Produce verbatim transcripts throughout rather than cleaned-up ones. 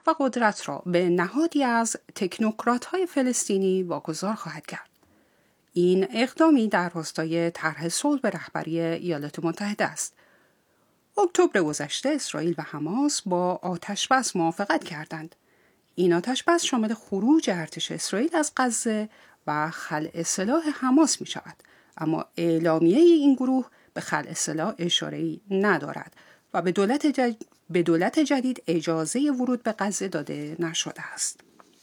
و قدرت را به نهادی از تکنوکرات‌های فلسطینی واگذار خواهد کرد. این اقدامی در راستای طرح صلح به رهبری ایالات متحده است. اکتبر گذشته اسرائیل و حماس با آتش‌بس موافقت کردند. این آتش‌بس شامل خروج ارتش اسرائیل از غزه و خلع سلاح حماس می شود، اما اعلامیه این گروه به خلع سلاح اشاره‌ای ندارد و به دولت, جد... به دولت جدید اجازه ورود به غزه داده نشده است.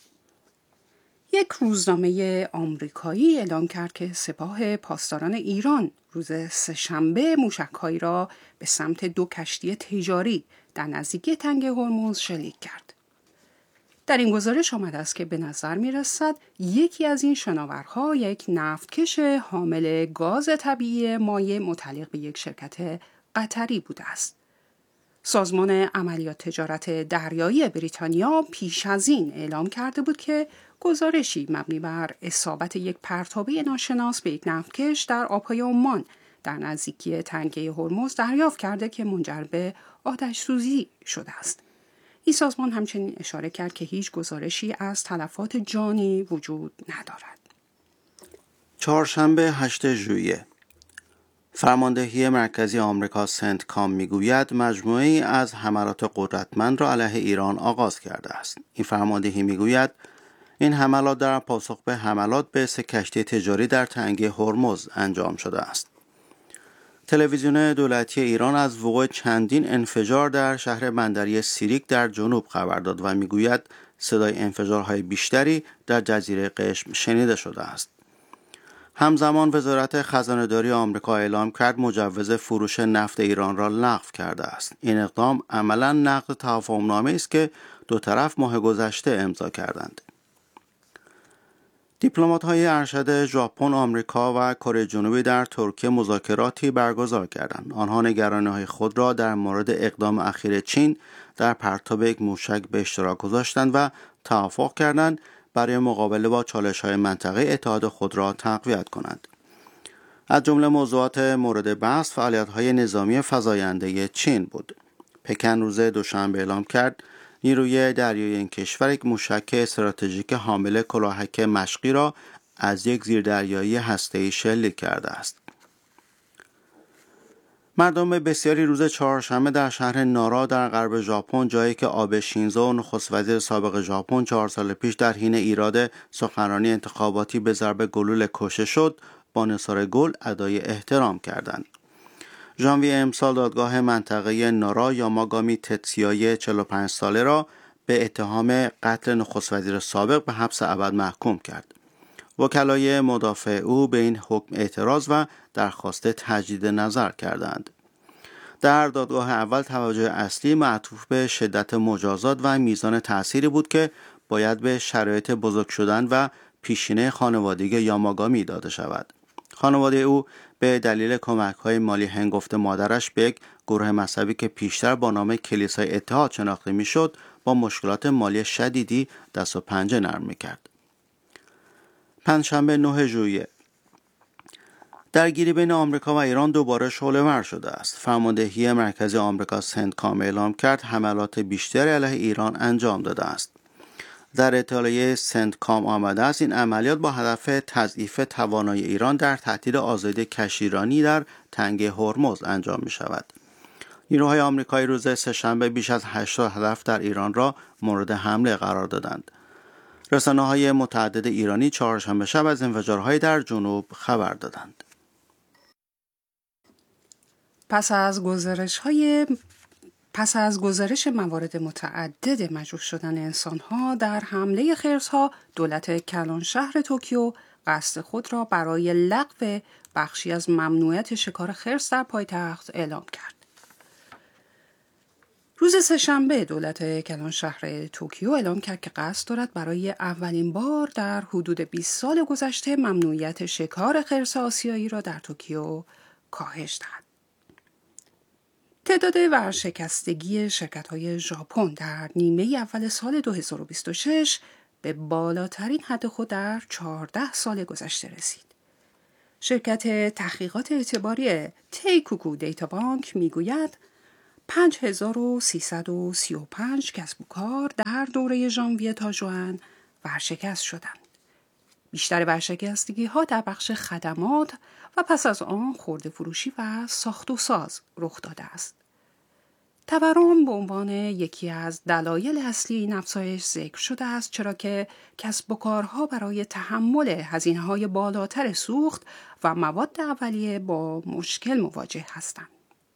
یک روزنامه آمریکایی اعلام کرد که سپاه پاسداران ایران روز سه‌شنبه موشک‌هایی را به سمت دو کشتی تجاری در نزدیکی تنگه هرمز شلیک کرد. در این گزارش آمده است که به نظر می رسد یکی از این شناورها یک نفتکش حامل گاز طبیعی مایع متعلق به یک شرکت قطری بوده است. سازمان عملیات تجارت دریایی بریتانیا پیش از این اعلام کرده بود که گزارشی مبنی بر اصابت یک پرتابه ناشناس به یک نفتکش در آبهای عمان در نزدیکی تنگه هرمز دریافت کرده که منجر به آتش سوزی شده است. این سازمان همچنین اشاره کرد که هیچ گزارشی از تلفات جانی وجود ندارد. چهارشنبه هشتم ژوئیه، فرماندهی مرکزی آمریکا سنتکام میگوید مجموعه‌ای از حملات قدرتمند را علیه ایران آغاز کرده است. این فرماندهی میگوید این حملات در پاسخ به حملات به سه کشتی تجاری در تنگه هرمز انجام شده است. تلویزیون دولتی ایران از وقوع چندین انفجار در شهر بندری سیریک در جنوب خبر داد و میگوید صدای انفجارهای بیشتری در جزیره قشم شنیده شده است. همزمان وزارت خزانه‌داری آمریکا اعلام کرد مجوز فروش نفت ایران را لغو کرده است. این اقدام عملاً نقض توافقنامه است که دو طرف ماه گذشته امضا کردند. دیپلمات‌های ارشد ژاپن، آمریکا و کره جنوبی در ترکیه مذاکراتی برگزار کردند. آنها نگرانی‌های خود را در مورد اقدام اخیر چین در پرتاب یک موشک به اشتراک گذاشتند و توافق کردند برای مقابله با چالش‌های منطقه اتحاد خود را تقویت کنند. از جمله موضوعات مورد بحث فعالیت‌های نظامی فزاینده چین بود. پکن روز دوشنبه اعلام کرد نیروی دریایی این کشور یک موشک استراتژیک حامل کلاهک مشقی را از یک زیردریایی هسته‌ای شلیک کرده است. مردم بسیاری روز چهارشنبه در شهر نارا در غرب ژاپن، جایی که آبه شینزو نخست وزیر سابق ژاپن چهار سال پیش در حین ایراد سخنرانی انتخاباتی به ضرب گلوله کشته شد، با نثار گل ادای احترام کردند. ژانویه امسال دادگاه منطقه نارا یاماگامی تتسیای چهل و پنج ساله را به اتهام قتل نخست وزیر سابق به حبس ابد محکوم کرد. وکلای مدافع او به این حکم اعتراض و درخواست تجدید نظر کردند. در دادگاه اول توجه اصلی معطوف به شدت مجازات و میزان تأثیری بود که باید به شرایط بزرگ شدن و پیشینه خانوادگی یاماگامی داده شود. خانواده او به دلیل کمک‌های مالی هنگفت مادرش به یک گروه مذهبی که پیشتر با نام کلیسای اتحاد شناخته میشد با مشکلات مالی شدیدی دست و پنجه نرم می‌کرد. پنجشنبه نهم ژوئیه، درگیری بین آمریکا و ایران دوباره شعله‌ور شده است. فرماندهی مرکزی آمریکا سنتکام اعلام کرد حملات بیشتری علیه ایران انجام داده است. در اطلاعیه سنتکام آمده است این عملیات با هدف تضعیف توانایی ایران در تهدید آزادی کشتیرانی در تنگه هرمز انجام می شود. نیروهای آمریکایی روز سه‌شنبه بیش از هشتاد هدف در ایران را مورد حمله قرار دادند. رسانه‌های متعدد ایرانی چهارشنبه شب از انفجارهای در جنوب خبر دادند. پس از گزارش‌های پس از گزارش موارد متعدد مجروح شدن انسان‌ها در حمله خرس‌ها، دولت کلان شهر توکیو قصد خود را برای لغو بخشی از ممنوعیت شکار خرس در پایتخت اعلام کرد. روز سه‌شنبه دولت کلان شهر توکیو اعلام کرد که قصد دارد برای اولین بار در حدود بیست سال گذشته ممنوعیت شکار خرس آسیایی را در توکیو کاهش دهد. تعداد ورشکستگی شرکت‌های ژاپن در نیمه اول سال دو هزار و بیست و شش به بالاترین حد خود در چهارده سال گذشته رسید. شرکت تحقیقات اعتباری تیکوکو دیتا بانک میگوید پنج هزار و سیصد و سی و پنج کسب و کار در دوره ژانویه تا ژوئن ورشکست شدند. بیشتر ورشکستگی ها در بخش خدمات و پس از آن خرده فروشی و ساخت و ساز رخ داده است. تورم به عنوان یکی از دلایل اصلی این افزایش ذکر شده است، چرا که کسب و کارها برای تحمل هزینه‌های بالاتر سوخت و مواد اولیه با مشکل مواجه هستند.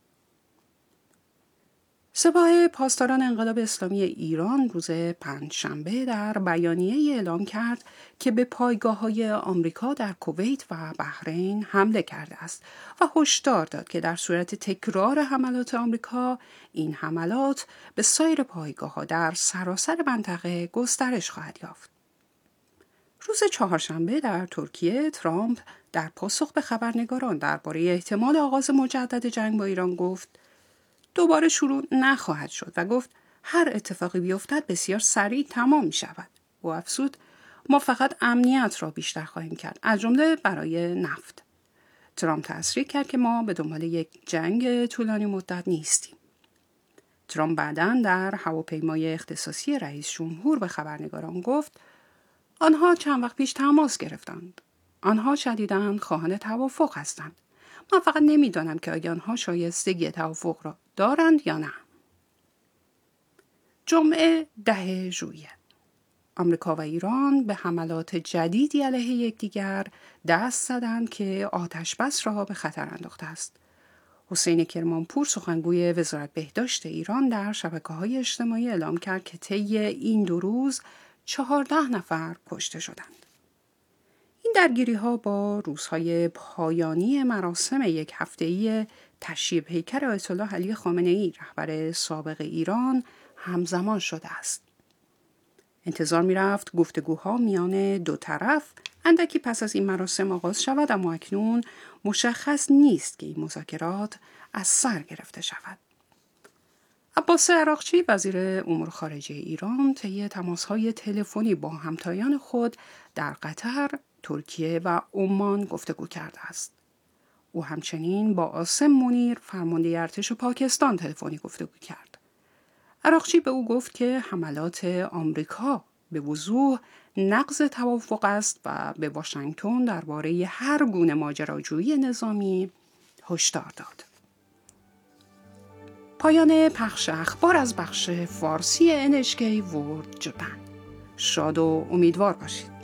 سپاه پاسداران انقلاب اسلامی ایران روز پنجشنبه در بیانیه اعلام کرد که به پایگاه‌های آمریکا در کویت و بحرین حمله کرده است و هشدار داد که در صورت تکرار حملات آمریکا، این حملات به سایر پایگاه‌ها در سراسر منطقه گسترش خواهد یافت. روز چهارشنبه در ترکیه، ترامپ در پاسخ به خبرنگاران درباره احتمال آغاز مجدد جنگ با ایران گفت دوباره شروع نخواهد شد و گفت هر اتفاقی بیفتد بسیار سریع تمام می شود. او افزود ما فقط امنیت را بیشتر خواهیم کرد، از جمله برای نفت. ترامپ تصریح کرد که ما به دنبال یک جنگ طولانی مدت نیستیم. ترامپ بعداً در هواپیمای اختصاصی رئیس جمهور به خبرنگاران گفت آنها چند وقت پیش تماس گرفتند. آنها شدیداً خواهان توافق هستند. من فقط نمیدانم که آیا آنها شایستگی توافق را دارند یا نه. جمعه ده ژوئیه. آمریکا و ایران به حملات جدیدی علیه یکدیگر دست زدند که آتش بس را به خطر انداخته است. حسین کرمانپور سخنگوی وزارت بهداشت ایران در شبکه‌های اجتماعی اعلام کرد که طی این دو روز چهارده نفر کشته شدند. این درگیری‌ها با روزهای پایانی مراسم یک هفته‌ای تشییع پیکر آیت الله علی خامنه‌ای رهبر سابق ایران همزمان شده است. انتظار می‌رفت گفتگوها میان دو طرف اندکی پس از این مراسم آغاز شود، اما اکنون مشخص نیست که این مذاکرات از سر گرفته شود. عباس عراقچی وزیر امور خارجه ایران طی تماس‌های تلفنی با همتایان خود در قطر، ترکیه و عمان گفتگو کرده است. او همچنین با عاصم منیر فرمانده ارتش پاکستان تلفنی گفتگو کرد. عراقچی به او گفت که حملات آمریکا به وضوح نقض توافق است و به واشنگتن درباره هر گونه ماجراجویی نظامی هشدار داد. پایان پخش اخبار از بخش فارسی ان اچ کی World Japan. شاد و امیدوار باشید.